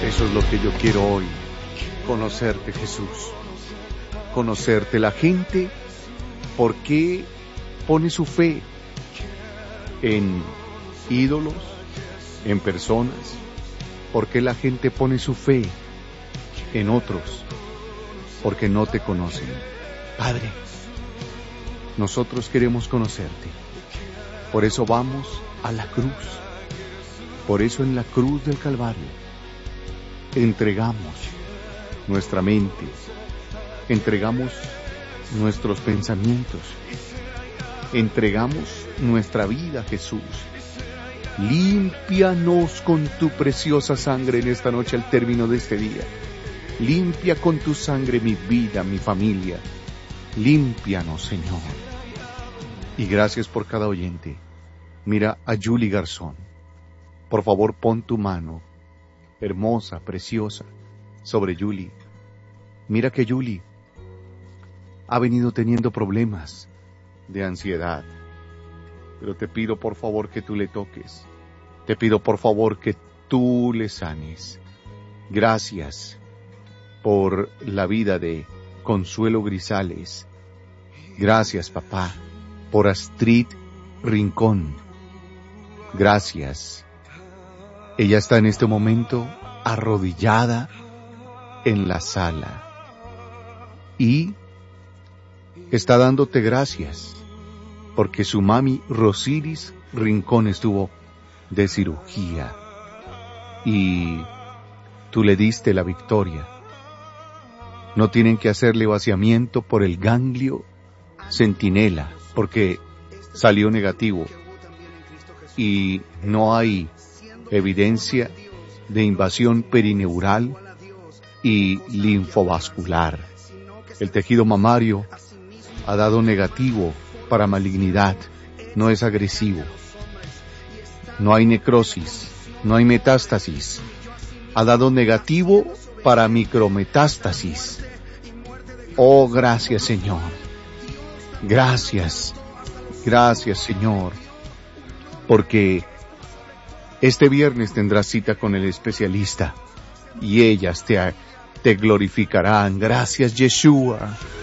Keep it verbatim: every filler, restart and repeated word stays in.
Eso es lo que yo quiero hoy, conocerte, Jesús. Conocerte. La gente, ¿por qué pone su fe en ídolos, en personas? ¿Por qué la gente pone su fe en otros? Porque no te conocen. Padre, nosotros queremos conocerte. Por eso vamos a la cruz. Por eso en la cruz del Calvario entregamos nuestra mente, entregamos nuestros pensamientos, entregamos nuestra vida, Jesús. Límpianos con tu preciosa sangre en esta noche al término de este día. Limpia con tu sangre mi vida, mi familia. Límpianos, Señor. Y gracias por cada oyente. Mira a Julie Garzón. Por favor, pon tu mano, hermosa, preciosa, sobre Julie. Mira que Julie ha venido teniendo problemas de ansiedad. Pero te pido por favor que tú le toques. Te pido por favor que tú le sanes. Gracias por la vida de Consuelo Grisales. Gracias, papá, por Astrid Rincón. Gracias. Ella está en este momento arrodillada en la sala y está dándote gracias porque su mami Rosiris Rincón estuvo de cirugía y tú le diste la victoria. No tienen que hacerle vaciamiento por el ganglio centinela porque salió negativo y no hay evidencia de invasión perineural y linfovascular. El tejido mamario ha dado negativo para malignidad, no es agresivo. No hay necrosis, no hay metástasis. Ha dado negativo para micrometástasis. Oh, gracias, Señor. Gracias, gracias, Señor, porque este viernes tendrás cita con el especialista y ellas te, te glorificarán. Gracias, Yeshua.